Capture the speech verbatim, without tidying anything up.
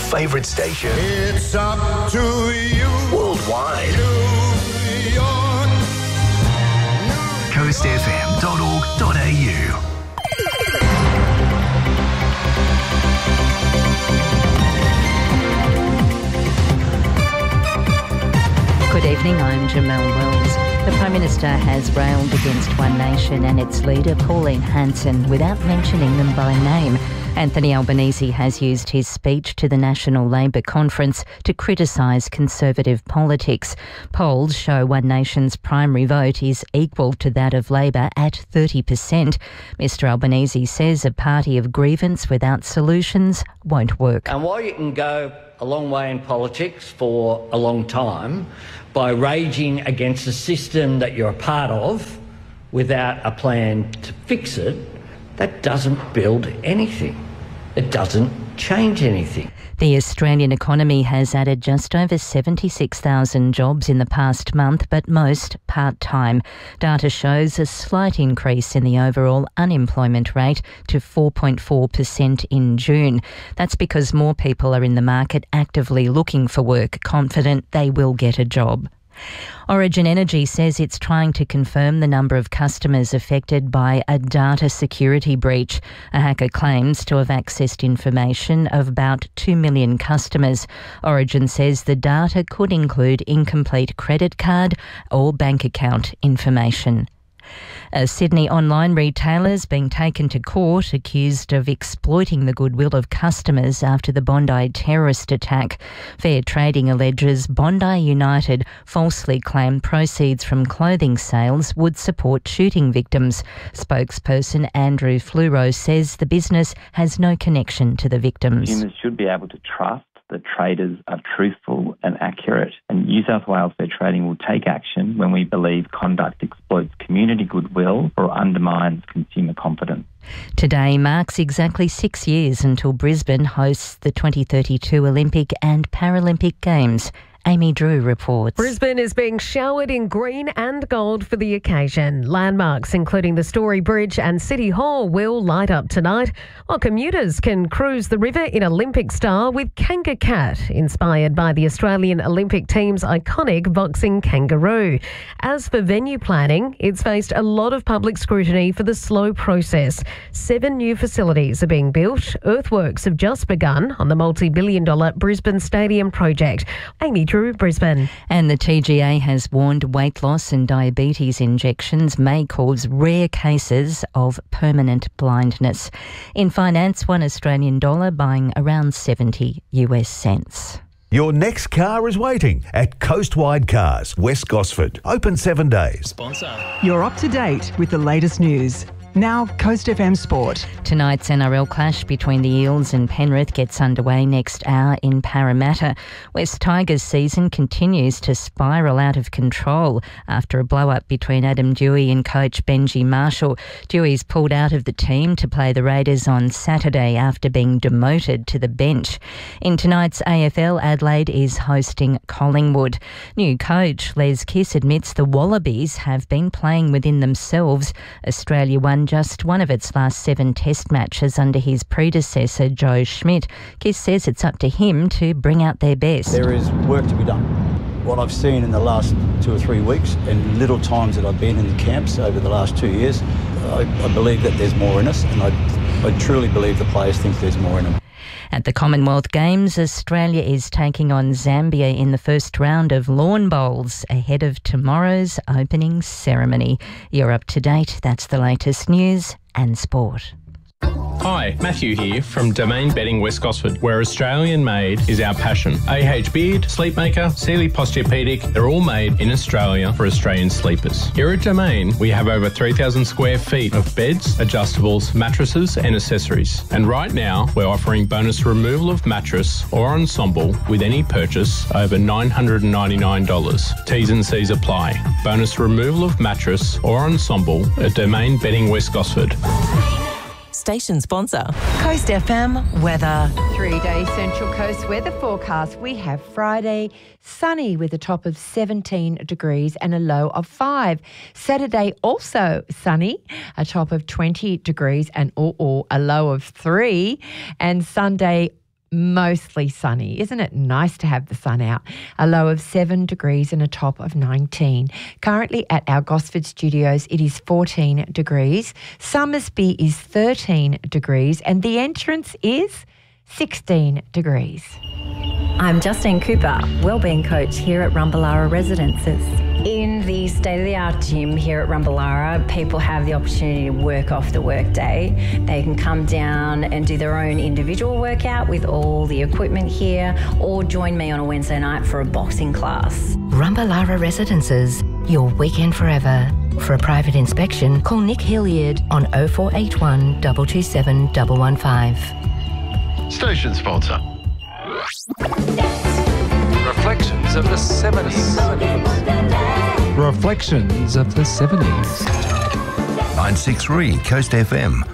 favourite station. It's up to you. Worldwide. New York. coast f m dot org dot a u. Good evening, I'm Jamelle Wells. The Prime Minister has railed against One Nation and its leader, Pauline Hanson, without mentioning them by name. Anthony Albanese has used his speech to the National Labor Conference to criticise Conservative politics. Polls show One Nation's primary vote is equal to that of Labor at thirty percent. Mister Albanese says a party of grievance without solutions won't work. And while you can go a long way in politics for a long time by raging against a system that you're a part of without a plan to fix it, that doesn't build anything. It doesn't change anything. The Australian economy has added just over seventy-six thousand jobs in the past month, but most part-time. Data shows a slight increase in the overall unemployment rate to four point four percent in June. That's because more people are in the market actively looking for work, confident they will get a job. Origin Energy says it's trying to confirm the number of customers affected by a data security breach. A hacker claims to have accessed information of about two million customers. Origin says the data could include incomplete credit card or bank account information. A Sydney online retailer is being taken to court accused of exploiting the goodwill of customers after the Bondi terrorist attack. Fair Trading alleges Bondi United falsely claimed proceeds from clothing sales would support shooting victims. Spokesperson Andrew Fluro says the business has no connection to the victims. Consumers should be able to trust that traders are truthful and accurate, and New South Wales Fair Trading will take action when we believe conduct exploits community goodwill or undermines consumer confidence. Today marks exactly six years until Brisbane hosts the twenty thirty-two Olympic and Paralympic Games. Amy Drew reports. Brisbane is being showered in green and gold for the occasion. Landmarks including the Story Bridge and City Hall will light up tonight, while commuters can cruise the river in Olympic style with Kanga Cat, inspired by the Australian Olympic team's iconic boxing kangaroo. As for venue planning, it's faced a lot of public scrutiny for the slow process. Seven new facilities are being built. Earthworks have just begun on the multi-billion dollar Brisbane Stadium project. Amy Drew, Brisbane. And the T G A has warned weight loss and diabetes injections may cause rare cases of permanent blindness. In finance, one Australian dollar buying around seventy U S cents. Your next car is waiting at Coastwide Cars, West Gosford. Open seven days. Sponsor. You're up to date with the latest news. Now, Coast F M Sport. Tonight's N R L clash between the Eels and Penrith gets underway next hour in Parramatta. West Tigers' season continues to spiral out of control after a blow-up between Adam Dewey and coach Benji Marshall. Dewey's pulled out of the team to play the Raiders on Saturday after being demoted to the bench. In tonight's A F L, Adelaide is hosting Collingwood. New coach Les Kiss admits the Wallabies have been playing within themselves. Australia won just one of its last seven test matches under his predecessor, Joe Schmidt. Kiss says it's up to him to bring out their best. There is work to be done. What I've seen in the last two or three weeks and little times that I've been in the camps over the last two years, I, I believe that there's more in us, and I, I truly believe the players think there's more in them. At the Commonwealth Games, Australia is taking on Zambia in the first round of lawn bowls ahead of tomorrow's opening ceremony. You're up to date. That's the latest news and sport. Hi, Matthew here from Domain Bedding West Gosford, where Australian made is our passion. A H Beard, Sleepmaker, Sealy Posturepedic, they're all made in Australia for Australian sleepers. Here at Domain, we have over three thousand square feet of beds, adjustables, mattresses and accessories. And right now, we're offering bonus removal of mattress or ensemble with any purchase over nine hundred ninety-nine dollars. T's and C's apply. Bonus removal of mattress or ensemble at Domain Bedding West Gosford. Station sponsor. Coast F M weather. Three-day Central Coast weather forecast. We have Friday sunny with a top of seventeen degrees and a low of five. Saturday also sunny, a top of twenty degrees and or, or a low of three. And Sunday mostly sunny. Isn't it nice to have the sun out? A low of seven degrees and a top of nineteen. Currently at our Gosford studios, it is fourteen degrees. Summersby is thirteen degrees and the entrance is sixteen degrees. I'm Justine Cooper, wellbeing coach here at Rumballara Residences. In the state-of-the-art gym here at Rumballara, people have the opportunity to work off the workday. They can come down and do their own individual workout with all the equipment here, or join me on a Wednesday night for a boxing class. Rumballara Residences, your weekend forever. For a private inspection, call Nick Hilliard on oh four eight one, two two seven, one one five. Station sponsor. Reflections of the seventies. Reflections of the seventies. nine six three Coast F M.